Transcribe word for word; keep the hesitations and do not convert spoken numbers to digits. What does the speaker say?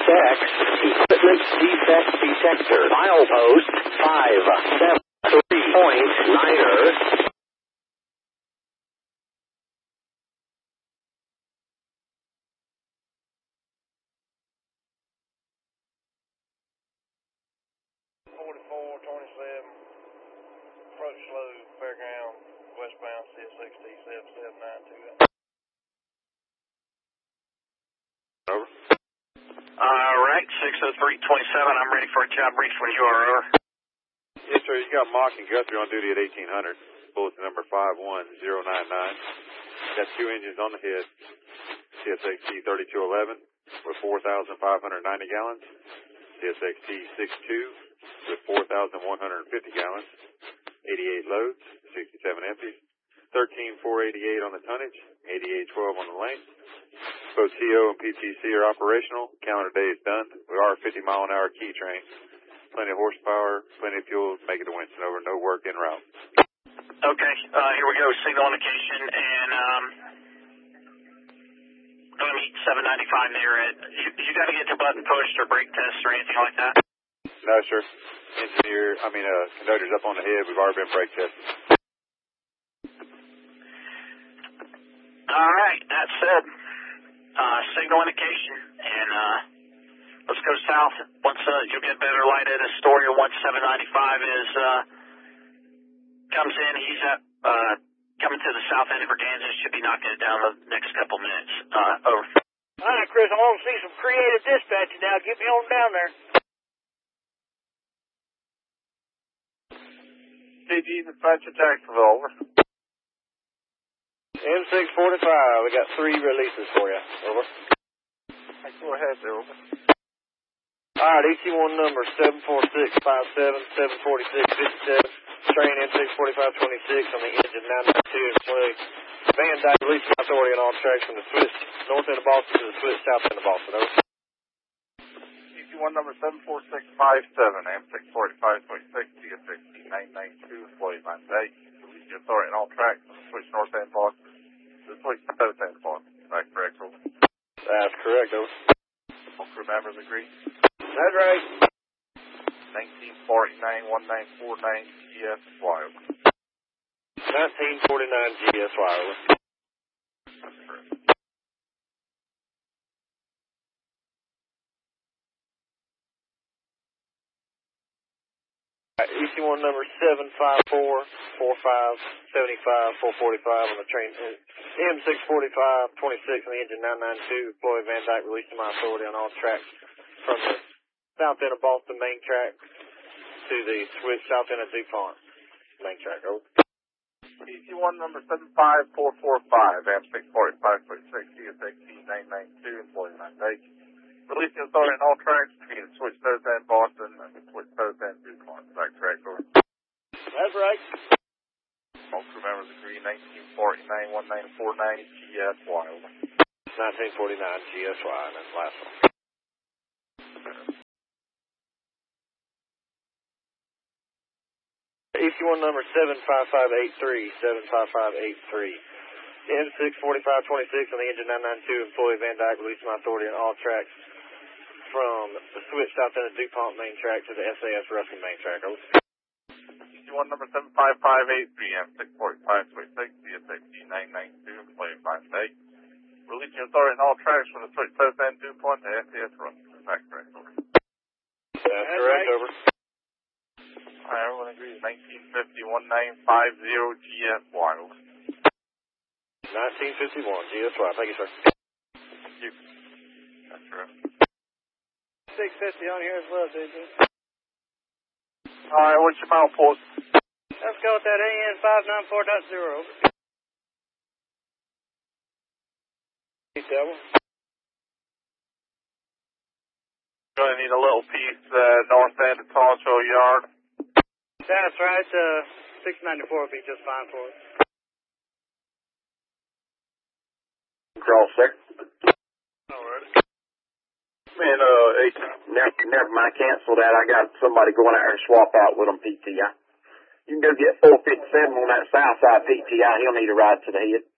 Check equipment defect detector. Milepost five seven three point niner. forty-four twenty-seven, approach slow, fairground, westbound, C S X T seven seven nine two. Over. All right, six oh three twenty-seven, I'm ready for a job brief when you are, over. Yes, sir, you got Mock and Guthrie on duty at eighteen hundred, bulletin number five one zero nine nine. Got two engines on the head, C S X T thirty-two eleven with four thousand five hundred ninety gallons, C S X T sixty-two with four thousand one hundred fifty gallons, eighty-eight loads, sixty-seven empties, thirteen four eighty-eight on the tonnage, eighty-eight twelve on the length. Both C O and P T C are operational. Calendar day is done. We are a fifty mile an hour key train. Plenty of horsepower, plenty of fuel, make it to Winston. Over, no work en route. Okay, uh, here we go, signal indication, and um, going to meet seven ninety-five there. At, you, you got to get the button pushed or brake tests or anything like that? No, sir. Engineer, I mean, uh, conductor's up on the head. We've already been brake tested. All right, that said, uh, signal indication, and uh, let's go south. Once uh, you'll get better light at Astoria, once seven ninety-five is uh, comes in, he's at, uh, coming to the south end of Arkansas, should be knocking it down the next couple minutes. Uh, over. All right, Chris, I want to see some creative dispatching now. Get me on down there. T G dispatcher Jacksonville, over. M six forty-five, we got three releases for you. Over. Go ahead, there, over. All right, E T one number seven four six five seven, seven four six five seven, train M six forty-five twenty-six on the engine nine ninety-two and play. Van Dyke releasing authority on all tracks from the switch north end of Boston to the switch south end of Boston. Over. E T one number seven four six five seven, M six forty-five twenty-six, C S X T nine ninety-two, employee Van Dyke. Releasing authority on all tracks from the switch north end of Boston to the switch south end of Boston. Is that correct, over? That's correct, over. All crew members agree? That's right. nineteen forty-nine one nine four nine G S Y. nineteen forty-nine G S Y. That's correct. E C one number seven five four four five seven five four forty-five on the train M six forty-five twenty-six on the engine nine ninety-two. Employee Van Dyke releasing my authority on all tracks from the south end of Boston main track to the switch south end of DuPont main track. Over. E C one number seven five four four five, M six forty-five twenty-six, C S X T nine ninety-two, employee Van Dyke. Releasing authority on all tracks between switch south end Boston and switch south end DuPont. Is that correct, over? That's right. All crew members agree. nineteen forty-nine one nine four nine G S Y. Over. nineteen forty-nine G S Y, and that's the last one. E C one number seven five five eight three, seven five five eight three. M six forty-five twenty-six on the engine nine ninety-two, employee Van Dyke releasing my authority on all tracks from the switch south end of DuPont main track to the S A S Ruskin main track. Over. E C one number seven five five eight three, M six forty-five twenty-six, C S X T nine ninety-two, employee Van Dyke. Releasing authority on all tracks from the switch south end DuPont to S A S Ruskin. Is that correct, over? That's correct, over. All right, everyone agrees. nineteen fifty one nine five zero G S Y. Over. nineteen fifty-one G S Y. Thank you, sir. Thank you. That's correct. six fifty on here as well, J J. All right, what's your mile post? Let's go with that A N five nine four point zero. Double. Going to need a little piece uh, north end of Tallshaw Yard. That's right. Uh, six ninety-four will be just fine for us. Cross there. All right. Man, uh, hey, never, never mind, cancel that. I got somebody going out there and swap out with them P T I. You can go get four fifty-seven on that south side P T I. He'll need a ride to the head.